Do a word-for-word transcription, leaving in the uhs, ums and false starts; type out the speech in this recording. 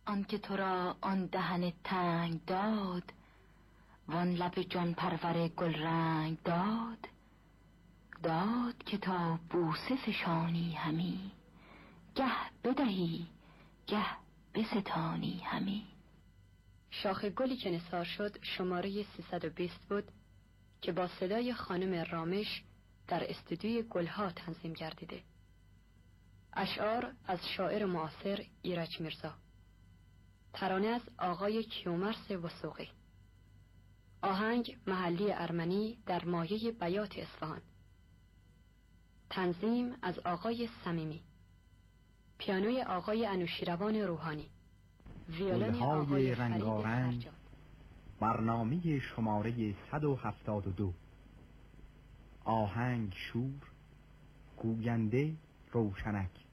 آنکه تو را آن دهن تنگ داد، وان لب جان پرور گل رنگ داد. داد که تا بوسه فشانی همی، گه بدهی گه بستانی همی. شاخ گلی که نثار شد شماره سیصد و بیست بود که با صدای خانم رامش در استودیوی گلها تنظیم گردیده. اشعار از شاعر معاصر ایرج میرزا، ترانه از آقای کیومرث وثوقی، آهنگ محلی ارمنی در مایه بیات اصفهان، تنظیم از آقای صمیمی، پیانوی آقای انوشیروان روحانی، ویولن آقای فرید سرجاد. برنامه شماره صد و هفتاد و دو. آهنگ شور، گوینده روشنک.